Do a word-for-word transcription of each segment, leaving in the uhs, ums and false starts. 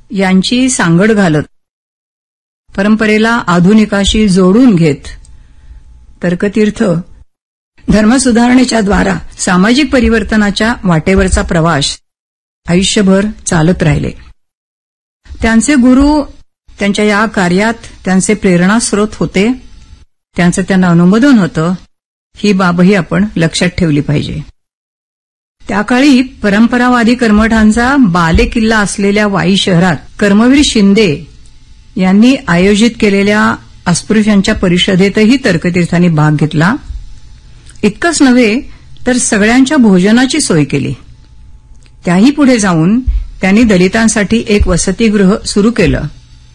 यांची सांगड घालत परंपरेला आधुनिकाशी जोडून घेत तर्कतीर्थ धर्मसुधारणेच्या द्वारा सामाजिक परिवर्तनाच्या वाटेवरचा प्रवास आयुष्यभर चालत राहिले. त्यांचे गुरु त्यांच्या या कार्यात त्यांचे प्रेरणास्रोत होते, त्यांचं त्यांना अनुमोदन होतं. ही बाबही आपण लक्षात ठेवली पाहिजे. त्या काळी परंपरावादी कर्मठांचा बालेकिल्ला असलेल्या वाई शहरात कर्मवीर शिंदे यांनी आयोजित केलेल्या अस्पृश्यांच्या परिषदेतही तर्कतीर्थांनी भाग घेतला. इतकंच नव्हे तर सगळ्यांच्या भोजनाची सोय केली. त्याही पुढे जाऊन त्यांनी दलितांसाठी एक वसतिगृह सुरू केलं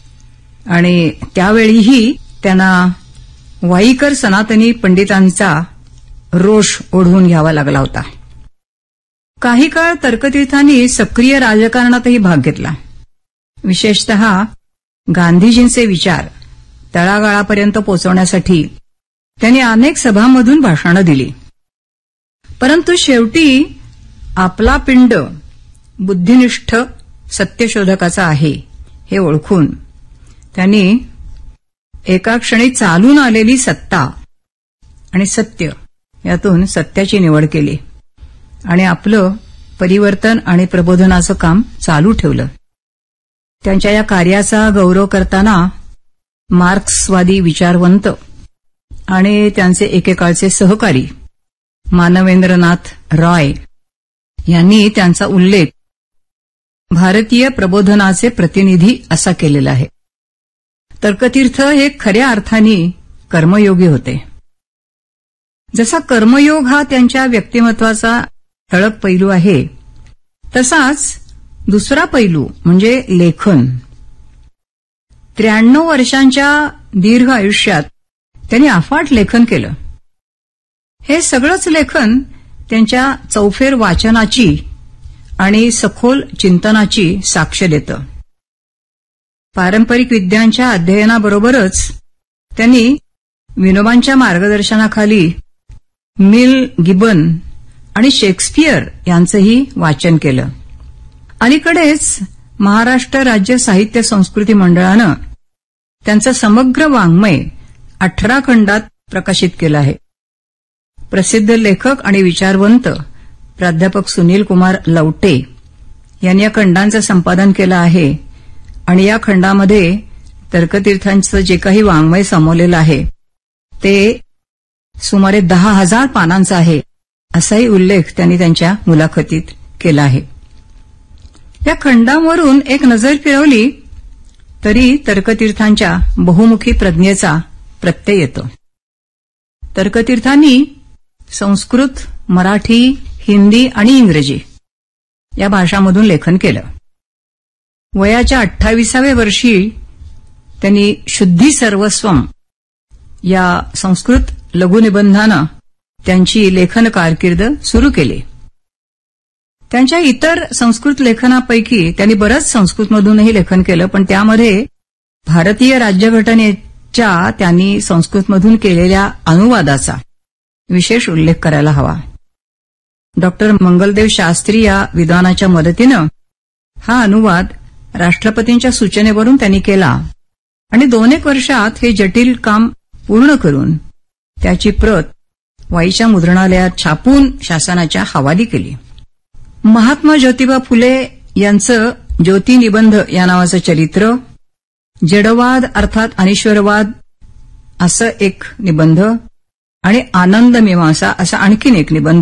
आणि त्यावेळीही त्यांना वाईकर सनातनी पंडितांचा रोष ओढवून घ्यावा लागला होता. काही काळ तर्कतीर्थांनी सक्रिय राजकारणातही भाग घेतला. विशेषतः गांधीजींचे विचार तळागाळापर्यंत पोहोचवण्यासाठी त्यांनी अनेक सभांमधून भाषणं दिली. परंतु शेवटी आपला पिंड बुद्धिनिष्ठ सत्यशोधकाचा आहे हे ओळखून त्यांनी एका क्षणी चालून आलेली सत्ता आणि सत्य यातून सत्याची निवड केली आणि आपलं परिवर्तन आणि प्रबोधनाचं काम चालू ठेवलं. त्यांच्या या कार्याचा गौरव करताना मार्क्सवादी विचारवंत आणि त्यांचे एकेकाळचे सहकारी मानवेंद्रनाथ रॉय यांनी त्यांचा उल्लेख भारतीय प्रबोधनाचे प्रतिनिधी असा केलेला आहे. तर्कतीर्थ हे खऱ्या अर्थाने कर्मयोगी होते. जसा कर्मयोग हा त्यांच्या व्यक्तिमत्वाचा ठळक पैलू आहे, तसाच दुसरा पैलू म्हणजे लेखन. त्र्याण्णव वर्षांच्या दीर्घ आयुष्यात त्यांनी अफाट लेखन केलं. हे सगळंच लेखन त्यांच्या चौफेर वाचनाची आणि सखोल चिंतनाची साक्ष देतं. पारंपरिक विद्यांच्या अध्ययनाबरोबरच त्यांनी विनोबांच्या मार्गदर्शनाखाली मिल गिबन आणि शेक्सपियर यांचंही वाचन केलं. अलीकडेच महाराष्ट्र राज्य साहित्य संस्कृती मंडळानं त्यांचं समग्र वाङ्मय अठरा खंडात प्रकाशित केलं आहे. प्रसिद्ध लेखक आणि विचारवंत प्राध्यापक सुनील कुमार लवटे यांनी या खंडांचं संपादन केलं आहे आणि या खंडामध्ये तर्कतीर्थांचं जे काही वाङ्मय सामावलेलं आहे ते सुमारे दहा हजार पानांचा आहे असाही उल्लेख त्यांनी त्यांच्या मुलाखतीत केला आहे. या खंडांवरून एक नजर फिरवली तरी तर्कतीर्थांच्या बहुमुखी प्रज्ञेचा प्रत्यय येतो. तर्कतीर्थांनी संस्कृत, मराठी, हिंदी आणि इंग्रजी या भाषांमधून लेखन केलं. वयाच्या अठ्ठावीसाव्या वर्षी त्यांनी शुद्धी सर्वस्वम या संस्कृत लघुनिबंधानं त्यांची लेखन कारकीर्द सुरू केली. त्यांच्या इतर संस्कृत लेखनापैकी त्यांनी बरंच संस्कृतमधूनही लेखन केलं, पण त्यामध्ये भारतीय राज्यघटनेच्या त्यांनी संस्कृतमधून केलेल्या अनुवादाचा विशेष उल्लेख करायला हवा. डॉक्टर मंगलदेव शास्त्री या विद्वानाच्या मदतीनं हा अनुवाद राष्ट्रपतींच्या सूचनेवरून त्यांनी केला आणि दोन एक वर्षात हे जटिल काम पूर्ण करून त्याची प्रत वाईच्या मुद्रणालयात छापून शासनाच्या हवाली केली. महात्मा ज्योतिबा फुले यांचं ज्योतिनिबंध या नावाचं चरित्र, जडवाद अर्थात अनिश्वरवाद असं एक निबंध आणि आनंद मीमांसा असा आणखीन एक निबंध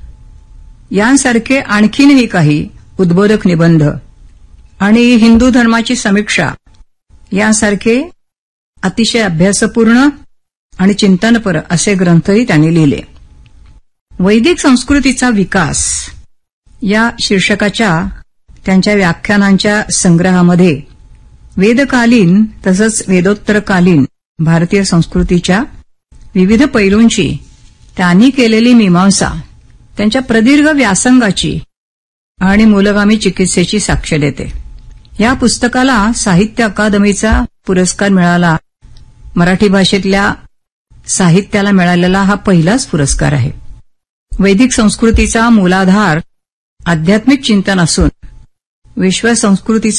यांसारखे आणखीनही काही उद्बोधक निबंध आणि हिंदू धर्माची समीक्षा यांसारखे अतिशय अभ्यासपूर्ण आणि चिंतनपर असे ग्रंथही त्यांनी लिहिले. वैदिक संस्कृतीचा विकास या शीर्षकाच्या त्यांच्या व्याख्यानांच्या संग्रहामध्ये वेदकालीन तसंच वेदोत्तरकालीन भारतीय संस्कृतीच्या विविध पैलूंची त्यांनी केलेली मीमांसा, त्यांच्या प्रदीर्घ व्यासंगाची आणि मूलगामी चिकित्सेची साक्ष देते. या पुस्तकाला साहित्य अकादमीचा पुरस्कार मिळाला. मराठी भाषेतल्या साहित्याला मिळालेला हा पहिलाच पुरस्कार आहे. वैदिक संस्कृतीचा मूलाधार आध्यात्मिक चिंतन असून विश्व संस्कृतीचा